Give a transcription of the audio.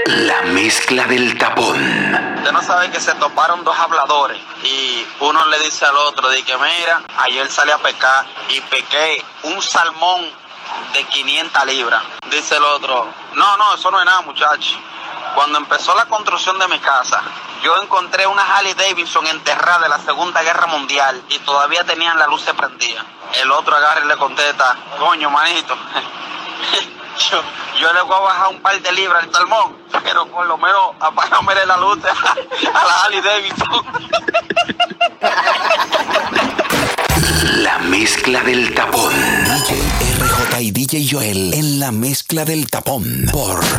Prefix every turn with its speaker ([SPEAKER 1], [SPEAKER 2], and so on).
[SPEAKER 1] La mezcla del tapón.
[SPEAKER 2] Usted no sabe que se toparon dos habladores y uno le dice al otro de que mira, ayer salí a pescar y pesqué un salmón de 500 libras. Dice el otro, no, eso no es nada, muchacho. Cuando empezó la construcción de mi casa, yo encontré una Harley Davidson enterrada de la Segunda Guerra Mundial y todavía tenían la luz prendida. El otro agarra y le contesta, coño, manito, yo le voy a bajar un par de libras al salmón, pero por lo menos apágame la luz a la Harley Davidson.
[SPEAKER 1] La mezcla del tapón.
[SPEAKER 3] DJ RJ y DJ Joel en la mezcla del tapón por